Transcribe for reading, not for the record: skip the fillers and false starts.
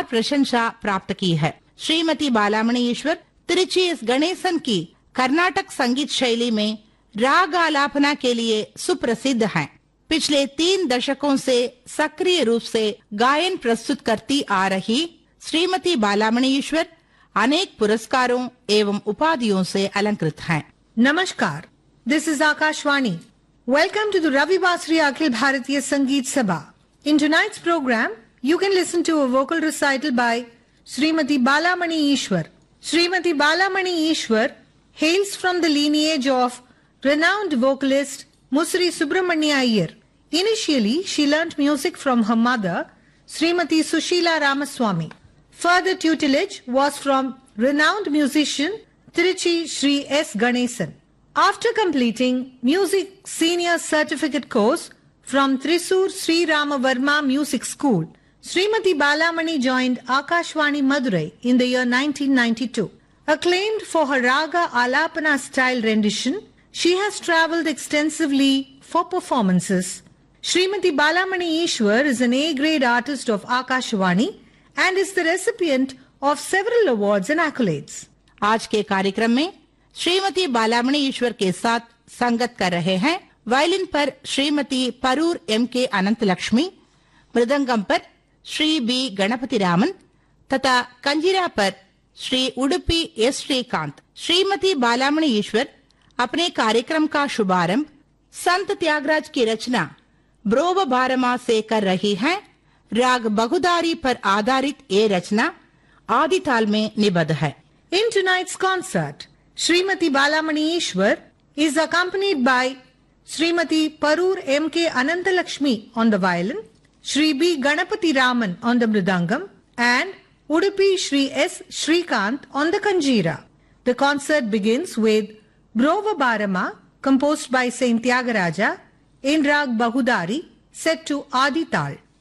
अपार प्रशंसा प्राप्त की है। श्रीमती बालामणि ईश्वर तिरुचि एस गणेशन की कर्नाटक संगीत शैली में राग आलापना के लिए सुप्रसिद्ध हैं। पिछले 3 दशकों से सक्रिय रूप से गायन प्रस्तुत करती आ रही श्रीमती बालामणि ईश्वर अनेक पुरस्कारों एवं उपाधियों से अलंकृत हैं। नमस्कार, this is Akashvani. Welcome to the Ravi Basri Akhil Bharatiya Sangeet Sabha. In tonight's program, you can listen to a vocal recital by Srimati Balamani Ishwar. Srimati Balamani Ishwar hails from the lineage of renowned vocalist Musri Subramanya Iyer. Initially, she learnt music from her mother, Srimati Sushila Ramaswamy. Further tutelage was from renowned musician Tiruchi Sri S. Ganesan. After completing music senior certificate course from Thrissur Sri Rama Varma Music School, Srimati Balamani joined Akashvani Madurai in the year 1992. Acclaimed for her Raga Alapana style rendition, she has travelled extensively for performances. Srimati Balamani Ishwar is an A-grade artist of Akashvani and is the recipient of several awards and accolades. आज के कार्यक्रम में श्रीमती बालामणि ईश्वर के साथ संगत कर रहे हैं वायलिन पर श्रीमती परूर M.K. अनंत लक्ष्मी, मृदंगम पर श्री बी गणपति रामन तथा कंजीरा पर श्री उडुपी एस श्रीकांत। श्रीमती बालामणि ईश्वर अपने कार्यक्रम का शुभारंभ संत त्यागराज की रचना ब्रोव बारमा से कर रही हैं। राग बहुदारी पर आधारित ये रचना आदि ताल में निबद्ध है। In tonight's concert, Srimati Balamani Ishwar is accompanied by Srimati Parur M.K. Anantalakshmi on the violin, Shri B. Ganapati Raman on the mridangam, and Udupi Shri S. Shrikant on the kanjira. The concert begins with Brova Barama, composed by Saint Tyagaraja, in Rag Bahudari, set to Adi Tal.